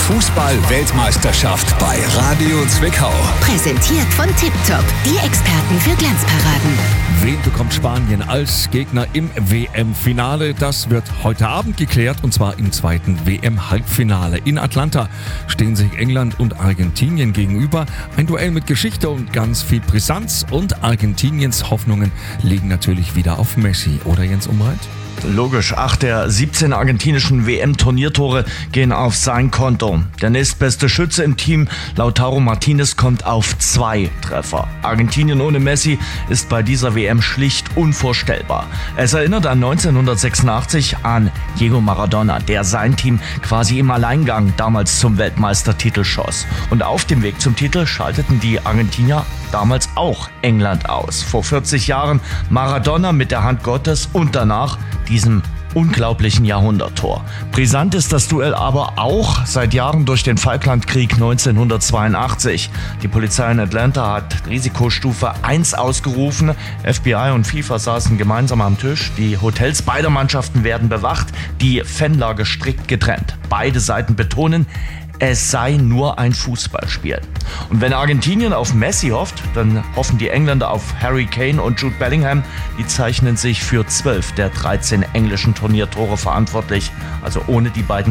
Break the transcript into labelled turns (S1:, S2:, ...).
S1: Fußball-Weltmeisterschaft bei Radio Zwickau.
S2: Präsentiert von Tiptop, die Experten für Glanzparaden.
S3: Wen bekommt Spanien als Gegner im WM-Finale? Das wird heute Abend geklärt, und zwar im zweiten WM-Halbfinale. In Atlanta stehen sich England und Argentinien gegenüber. Ein Duell mit Geschichte und ganz viel Brisanz. Und Argentiniens Hoffnungen liegen natürlich wieder auf Messi, oder Jens Umbreit?
S4: Logisch, 8 der 17 argentinischen WM-Turniertore gehen auf sein Konto. Der nächstbeste Schütze im Team, Lautaro Martinez, kommt auf 2 Treffer. Argentinien ohne Messi ist bei dieser WM schlicht unvorstellbar. Es erinnert an 1986 an Diego Maradona, der sein Team quasi im Alleingang damals zum Weltmeistertitel schoss. Und auf dem Weg zum Titel schalteten die Argentinier damals auch England aus. Vor 40 Jahren Maradona mit der Hand Gottes und danach diesem unglaublichen Jahrhunderttor. Brisant ist das Duell aber auch seit Jahren durch den Falklandkrieg 1982. Die Polizei in Atlanta hat Risikostufe 1 ausgerufen. FBI und FIFA saßen gemeinsam am Tisch. Die Hotels beider Mannschaften werden bewacht, die Fanlager strikt getrennt. Beide Seiten betonen, es sei nur ein Fußballspiel. Und wenn Argentinien auf Messi hofft, dann hoffen die Engländer auf Harry Kane und Jude Bellingham. Die zeichnen sich für 12 der 13 englischen Turniertore verantwortlich. Also ohne die beiden